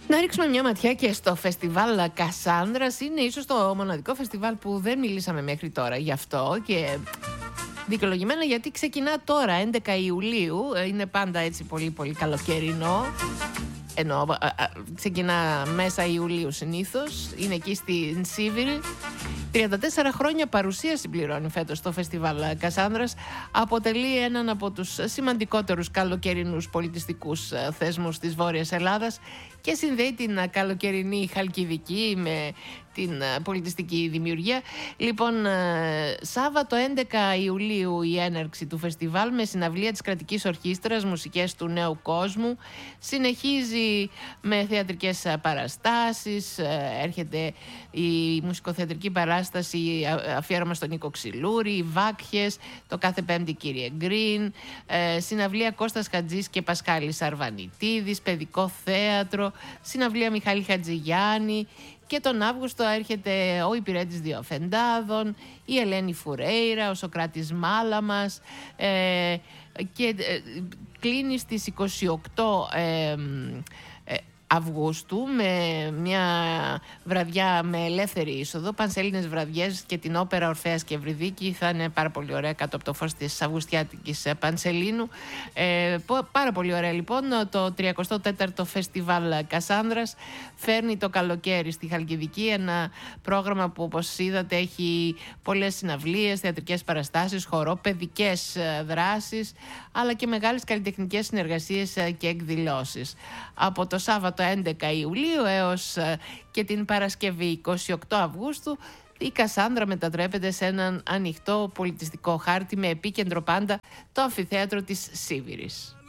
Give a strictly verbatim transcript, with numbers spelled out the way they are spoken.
Να ρίξουμε μια ματιά και στο φεστιβάλ Κασάνδρας. Είναι ίσως το μοναδικό φεστιβάλ που δεν μιλήσαμε μέχρι τώρα γι' αυτό, και δικαιολογημένα γιατί ξεκινά τώρα έντεκα Ιουλίου. Είναι πάντα έτσι πολύ πολύ καλοκαιρινό, ενώ ξεκινά μέσα Ιουλίου συνήθως. Είναι εκεί στην Σίβηρη. τριάντα τέσσερα χρόνια παρουσία συμπληρώνει φέτος το φεστιβάλ Κασάνδρας. Αποτελεί έναν από τους σημαντικότερους καλοκαιρινούς πολιτιστικούς θεσμούς της Βόρειας Ελλάδας και συνδέει την καλοκαιρινή Χαλκιδική με την πολιτιστική δημιουργία. Λοιπόν, Σάββατο έντεκα Ιουλίου η έναρξη του φεστιβάλ με συναυλία της Κρατικής Ορχήστρας Μουσικές του Νέου Κόσμου. Συνεχίζει με θεατρικές παραστάσεις. Έρχεται η μουσικοθεατρική παράσταση αφιέρωμα στον Νίκο Ξυλούρη, οι Βάκχες, το κάθε Πέμπτη Κύριε Γκριν, συναυλία Κώστας Χατζής και Πασχάλης Αρβανιτίδης, παιδικό θέατρο, συναυλία Μιχάλη Χατζηγιάννη. Και τον Αύγουστο έρχεται ο Υπηρέτης Δύο Αφεντάδων, η Ελένη Φουρέιρα, ο Σοκράτης Μάλαμας, ε, και ε, κλείνει στις είκοσι οκτώ ε, ε, Αυγούστου με μια βραδιά με ελεύθερη είσοδο, πανσελίνες βραδιές, και την όπερα Ορφέας και Ευρυδίκη. Θα είναι πάρα πολύ ωραία κάτω από το φως της Αυγουστιάτικης Πανσελίνου. Ε, πάρα πολύ ωραία λοιπόν. Το τριακοστό τέταρτο Φεστιβάλ Κασάνδρας φέρνει το καλοκαίρι στη Χαλκιδική, ένα πρόγραμμα που όπως είδατε έχει πολλές συναυλίες, θεατρικές παραστάσεις, χορό, παιδικές δράσεις, αλλά και μεγάλες καλλιτεχνικές συνεργασίες και εκδηλώσεις. Από το Σάββατο έντεκα Ιουλίου έως και την Παρασκευή είκοσι οκτώ Αυγούστου η Κασάνδρα μετατρέπεται σε έναν ανοιχτό πολιτιστικό χάρτη με επίκεντρο πάντα το αμφιθέατρο της Σίβηρης.